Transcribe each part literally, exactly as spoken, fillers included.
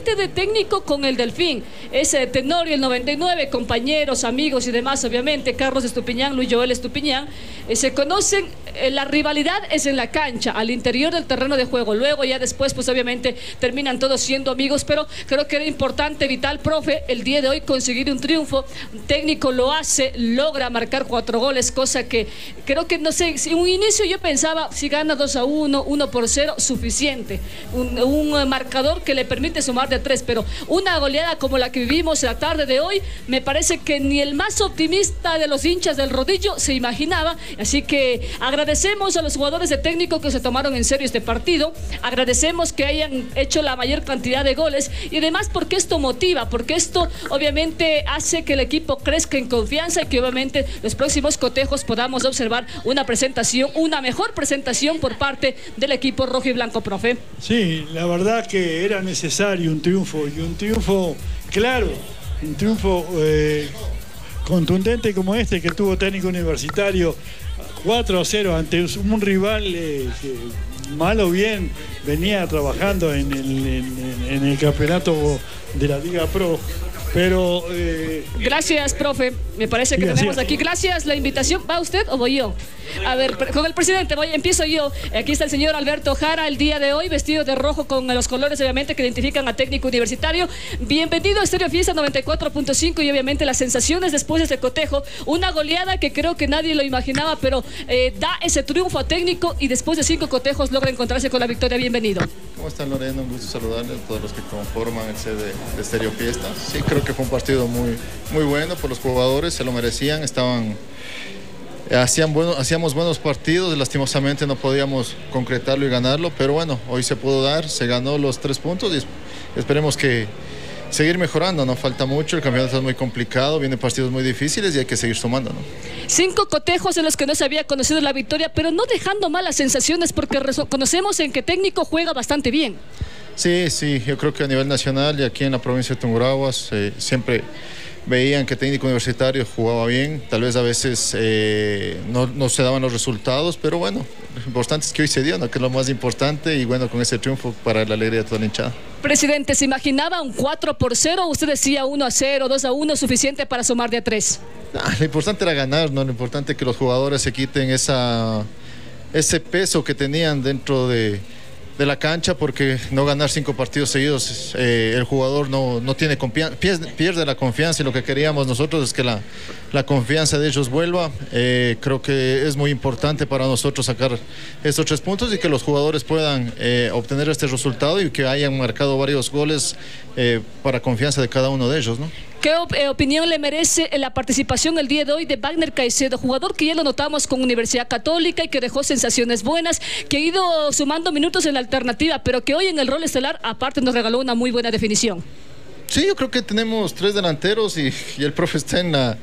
ambiente de técnico con el Delfín. Ese Tenorio, el noventa y nueve, compañeros, amigos y demás, obviamente, Carlos Estupiñán, Luis Joel Estupiñán, eh, se conocen, eh, la rivalidad es en la cancha, al interior del terreno de juego. Luego ya después, pues obviamente, terminan todos siendo amigos, pero creo que era importante, vital, profe, el día de hoy conseguir un triunfo. Un técnico lo hace, logra marcar cuatro goles, cosa que creo que, no sé, si un inicio yo pensaba, si gana dos a uno, uno por cero, suficiente. Un, un marcador que le permite sumar de tres, pero una goleada como la que vivimos la tarde de hoy, me parece que ni el más optimista de los hinchas del rodillo se imaginaba. Así que agradecemos a los jugadores de técnico que se tomaron en serio este partido, agradecemos que hayan hecho la mayor cantidad de goles y además porque esto motiva, porque esto obviamente hace que el equipo crezca en confianza y que obviamente los próximos cotejos podamos observar una presentación, una mejor presentación por parte del equipo rojo y blanco, profe. Sí, la verdad que era necesario un triunfo, y un triunfo claro, un triunfo eh, contundente como este que tuvo Técnico Universitario, cuatro a cero ante un rival eh, que mal o bien venía trabajando en el, en, en el campeonato de la Liga Pro. Pero eh... gracias, profe, me parece que gracias. Tenemos aquí, gracias, la invitación. ¿Va usted o voy yo? A ver, con el presidente, voy, empiezo yo. Aquí está el señor Alberto Jara el día de hoy, vestido de rojo con los colores obviamente que identifican a Técnico Universitario. Bienvenido a Estéreo Fiesta noventa y cuatro punto cinco y obviamente las sensaciones después de este cotejo, una goleada que creo que nadie lo imaginaba, pero eh, da ese triunfo a Técnico y después de cinco cotejos logra encontrarse con la victoria. Bienvenido. ¿Cómo están, Lorena? Un gusto saludarles a todos los que conforman el C D de Estéreo Fiesta. Sí, creo que fue un partido muy, muy bueno por los jugadores, se lo merecían, estaban, hacían bueno, hacíamos buenos partidos, lastimosamente no podíamos concretarlo y ganarlo, pero bueno, hoy se pudo dar, se ganó los tres puntos y esperemos que seguir mejorando, no falta mucho, el campeonato es muy complicado, vienen partidos muy difíciles y hay que seguir sumando, ¿no? Cinco cotejos en los que no se había conocido la victoria, pero no dejando malas sensaciones porque conocemos en que Técnico juega bastante bien. Sí, sí, yo creo que a nivel nacional y aquí en la provincia de Tungurahuas eh, siempre veían que Técnico Universitario jugaba bien, tal vez a veces eh, no, no se daban los resultados, pero bueno, lo importante es que hoy se dio, ¿no? Que es lo más importante, y bueno, con ese triunfo para la alegría de toda la hinchada. Presidente, ¿se imaginaba un cuatro por cero o usted decía uno a cero, dos a uno, suficiente para sumar de a tres? Ah, lo importante era ganar, ¿no? Lo importante es que los jugadores se quiten esa, ese peso que tenían dentro de... de la cancha, porque no ganar cinco partidos seguidos, eh, el jugador no, no tiene confianza, pierde, pierde la confianza, y lo que queríamos nosotros es que la, la confianza de ellos vuelva. Eh, creo que es muy importante para nosotros sacar estos tres puntos y que los jugadores puedan eh, obtener este resultado y que hayan marcado varios goles eh, para confianza de cada uno de ellos, ¿no? ¿Qué op eh, opinión le merece la participación el día de hoy de Wagner Caicedo, jugador que ya lo notamos con Universidad Católica y que dejó sensaciones buenas, que ha ido sumando minutos en la alternativa, pero que hoy en el rol estelar aparte nos regaló una muy buena definición? Sí, yo creo que tenemos tres delanteros y, y el profe está en la,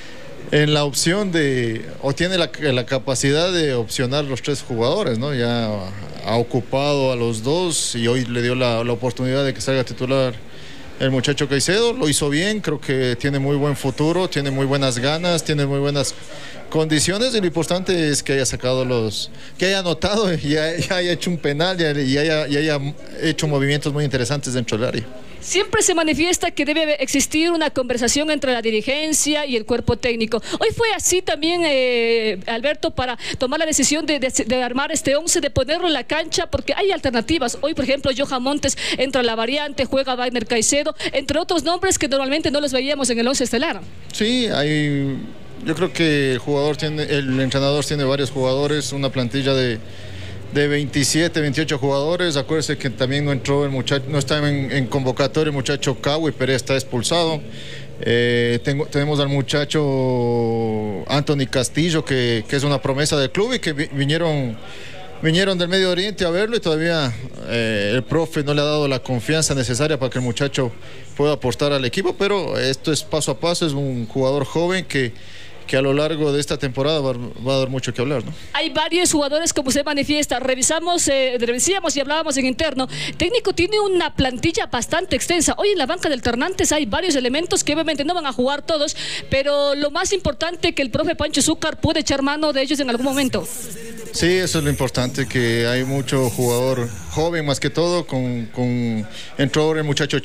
en la opción de, o tiene la, la capacidad de opcionar los tres jugadores, ¿no? Ya ha ocupado a los dos y hoy le dio la, la oportunidad de que salga titular el muchacho Caicedo. Lo hizo bien, creo que tiene muy buen futuro, tiene muy buenas ganas, tiene muy buenas condiciones, y lo importante es que haya sacado los, que haya anotado y haya, haya hecho un penal y haya, y haya hecho movimientos muy interesantes dentro del área. Siempre se manifiesta que debe existir una conversación entre la dirigencia y el cuerpo técnico. Hoy fue así también, eh, Alberto, para tomar la decisión de, de, de armar este once, de ponerlo en la cancha, porque hay alternativas. Hoy, por ejemplo, Johan Montes entra a la variante, juega Wagner Caicedo, entre otros nombres que normalmente no los veíamos en el once estelar. Sí, hay, yo creo que el jugador tiene, el entrenador tiene varios jugadores, una plantilla de de veintisiete, veintiocho jugadores. Acuérdense que también no entró el muchacho, no está en, en convocatoria el muchacho Cawi Pérez, está expulsado. Eh, tengo, tenemos al muchacho Anthony Castillo, que, que es una promesa del club y que vi, vinieron, vinieron del Medio Oriente a verlo, y todavía eh, el profe no le ha dado la confianza necesaria para que el muchacho pueda aportar al equipo, pero esto es paso a paso, es un jugador joven que que a lo largo de esta temporada va, va a dar mucho que hablar, ¿no? Hay varios jugadores, como se manifiesta, revisamos, eh, revisamos y hablábamos en interno. Técnico tiene una plantilla bastante extensa. Hoy en la banca del Ternantes hay varios elementos que obviamente no van a jugar todos, pero lo más importante que el profe Pancho Zúcar puede echar mano de ellos en algún momento. Sí, eso es lo importante, que hay mucho jugador joven más que todo, con, con entró el muchacho